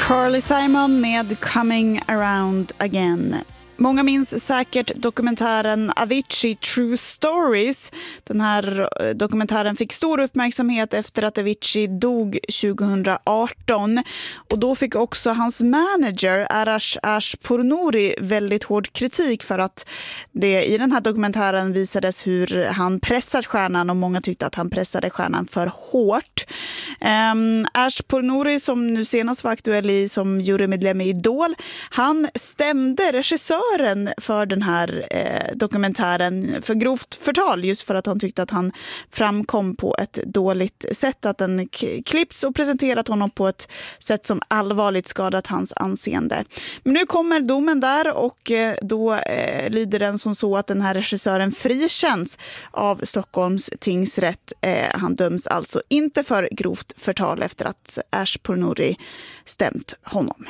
Carly Simon med Coming Around Again. Många minns säkert dokumentären Avicii True Stories. Den här dokumentären fick stor uppmärksamhet efter att Avicii dog 2018. Och då fick också hans manager Arash Pournouri väldigt hård kritik för att det i den här dokumentären visades hur han pressat stjärnan, och många tyckte att han pressade stjärnan för hårt. Arash Pournouri, som nu senast var aktuell som jurymedlem i Idol, han stämde regissören för den här dokumentären för grovt förtal, just för att han tyckte att han framkom på ett dåligt sätt, att den klippts och presenterat honom på ett sätt som allvarligt skadat hans anseende. Men nu kommer domen där, och då lyder den som så att den här regissören frikänns av Stockholms tingsrätt. Han döms alltså inte för grovt förtal efter att Arash Pournouri stämt honom.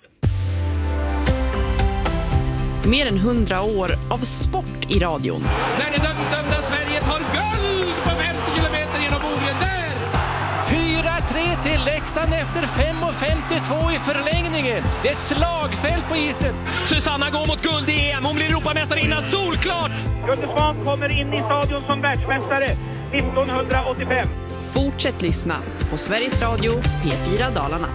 Mer än 100 år av sport i radion. När det dödsdömda Sverige tar guld på 50 kilometer genom Bogen där! 4-3 till Leksand efter 5.52 i förlängningen. Det är ett slagfält på isen. Susanna går mot guld i EM. Hon blir Europamästare innan solklart! Göte Svan kommer in i stadion som världsmästare 1985. Fortsätt lyssna på Sveriges Radio P4 Dalarna.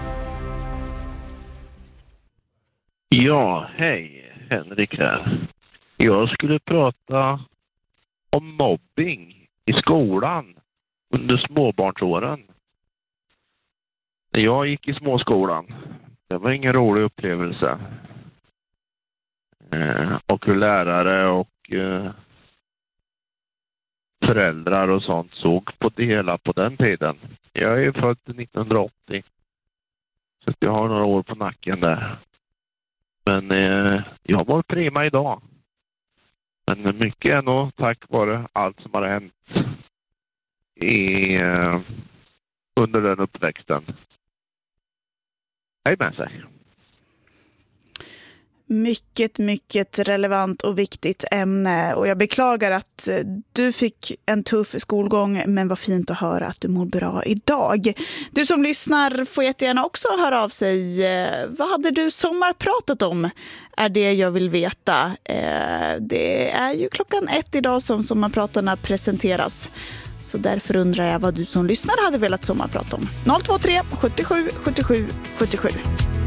Ja, hej. Henrik här. Jag skulle prata om mobbing i skolan under småbarnsåren. När jag gick i småskolan, det var ingen rolig upplevelse. Och hur lärare och föräldrar och sånt såg på det hela på den tiden. Jag är ju född 1980, så jag har några år på nacken där. Men jag var prima idag. Men mycket är nog tack vare allt som har hänt under den uppväxten. Hej med sig. Mycket relevant och viktigt ämne, och jag beklagar att du fick en tuff skolgång, men vad fint att höra att du mår bra idag. Du som lyssnar får jättegärna också höra av sig. Vad hade du sommarpratat om? Är det jag vill veta. Det är ju 1:00 idag som sommarpratarna presenteras. Så därför undrar jag vad du som lyssnar hade velat sommarprata om. 023 77 77 77.